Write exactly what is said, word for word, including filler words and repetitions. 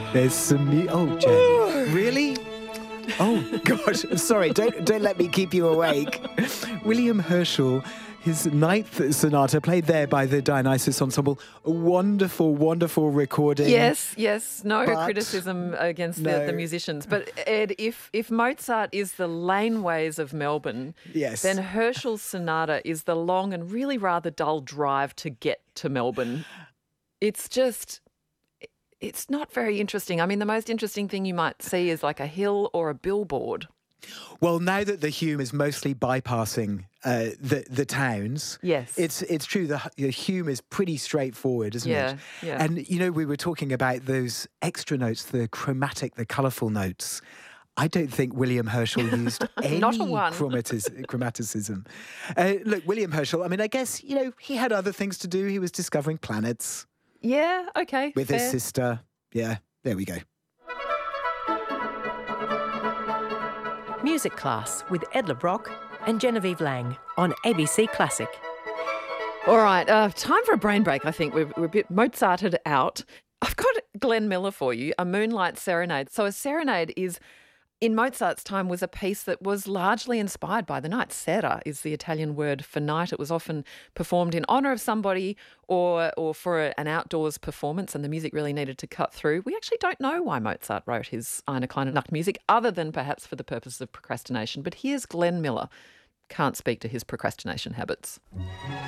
There's some mu- Oh, Jen. Really? Oh, gosh. Sorry, don't, don't let me keep you awake. William Herschel, his ninth sonata, played there by the Dionysus Ensemble. A wonderful, wonderful recording. Yes, yes. No But- criticism against No. the, the musicians. But, Ed, if, if Mozart is the laneways of Melbourne, Yes. then Herschel's sonata is the long and really rather dull drive to get to Melbourne. It's just... It's not very interesting. I mean, the most interesting thing you might see is like a hill or a billboard. Well, now that the Hume is mostly bypassing uh, the the towns, Yes. it's it's true. The, the Hume is pretty straightforward, isn't Yeah, it? yeah. And you know, we were talking about those extra notes, the chromatic, the colourful notes. I don't think William Herschel used any Not a one. chromatis- chromaticism. Uh, look, William Herschel. I mean, I guess you know he had other things to do. He was discovering planets Yeah, okay. with fair. his sister. Yeah, there we go. Music Class with Ed LeBrock and Genevieve Lang on A B C Classic. All right, uh, time for a brain break, I think. We're, we're a bit Mozarted out. I've got Glenn Miller for you, a Moonlight Serenade. So a serenade is, in Mozart's time, was a piece that was largely inspired by the night. Sera is the Italian word for night. It was often performed in honour of somebody or or for a, an outdoors performance, and the music really needed to cut through. We actually don't know why Mozart wrote his Eine kleine Nacht music, other than perhaps for the purpose of procrastination. But here's Glenn Miller. Can't speak to his procrastination habits.